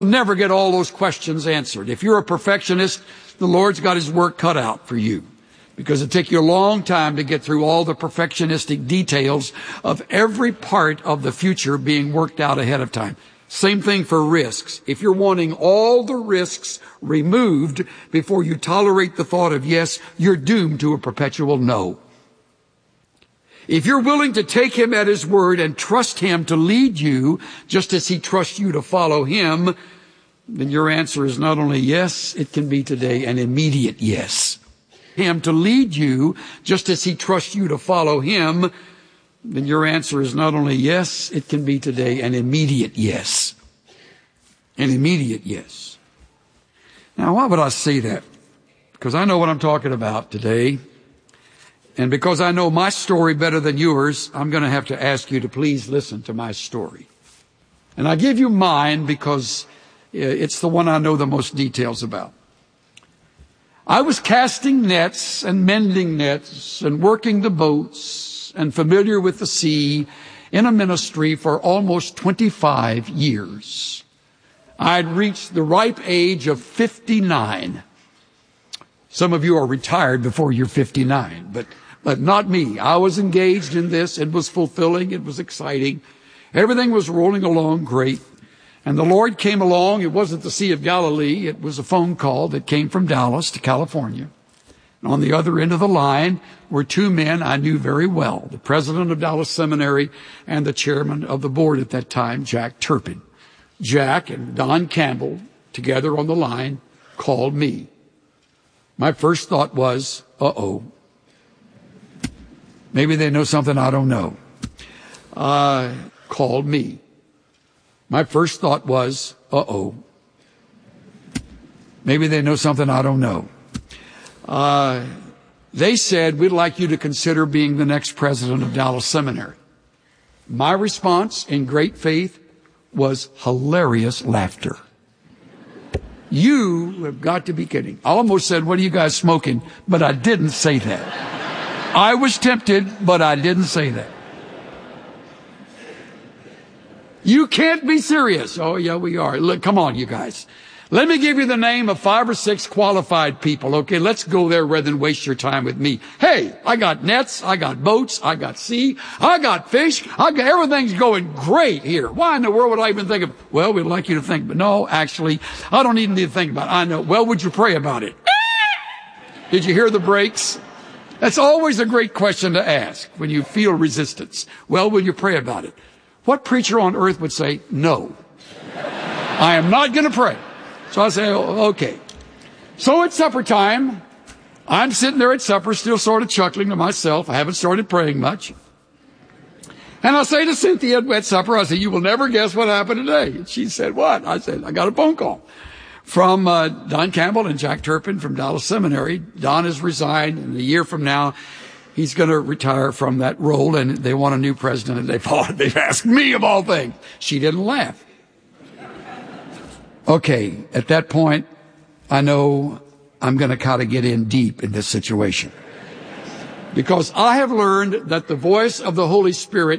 Never get all those questions answered. If you're a perfectionist, the Lord's got his work cut out for you, because it'll take you a long time to get through all the perfectionistic details of every part of the future being worked out ahead of time. Same thing for risks. If you're wanting all the risks removed before you tolerate the thought of yes, you're doomed to a perpetual no. If you're willing to take him at his word and trust him to lead you, just as he trusts you to follow him, then your answer is not only yes, it can be today an immediate yes. Him to lead you, just as he trusts you to follow him, then your answer is not only yes, it can be today an immediate yes. An immediate yes. Now, why would I say that? Because I know what I'm talking about today. And because I know my story better than yours, I'm going to have to ask you to please listen to my story. And I give you mine because it's the one I know the most details about. I was casting nets and mending nets and working the boats and familiar with the sea in a ministry for almost 25 years. I'd reached the ripe age of 59. Some of you are retired before you're 59, but not me. I was engaged in this. It was fulfilling. It was exciting. Everything was rolling along great. And the Lord came along. It wasn't the Sea of Galilee. It was a phone call that came from Dallas to California. And on the other end of the line were two men I knew very well, the president of Dallas Seminary and the chairman of the board at that time, Jack Turpin. Jack and Don Campbell, together on the line, called me. My first thought was, uh-oh. Maybe they know something I don't know. Called me. My first thought was, uh-oh. Maybe they know something I don't know. They said, we'd like you to consider being the next president of Dallas Seminary. My response, in great faith, was hilarious laughter. You have got to be kidding. I almost said, what are you guys smoking? But I didn't say that. I was tempted, but I didn't say that. You can't be serious. Oh, yeah, we are. Look, come on, you guys. Let me give you the name of 5 or 6 qualified people. Okay, let's go there rather than waste your time with me. Hey, I got nets, I got boats, I got sea, I got fish, everything's going great here. Why in the world would I even think of, well, we'd like you to think, but no, actually, I don't even need to think about it. I know. Well, would you pray about it? Did you hear the brakes? That's always a great question to ask when you feel resistance. Well, will you pray about it? What preacher on earth would say, no, I am not going to pray? So I say, oh, okay. So it's supper time. I'm sitting there at supper, still sort of chuckling to myself. I haven't started praying much. And I say to Cynthia at supper, I say, you will never guess what happened today. And she said, what? I said, I got a phone call from Don Campbell and Jack Turpin from Dallas Seminary. Don has resigned, and a year from now, he's going to retire from that role, and they want a new president, and they've asked me of all things. She didn't laugh. Okay, at that point, I know I'm going to kind of get in deep in this situation. Because I have learned that the voice of the Holy Spirit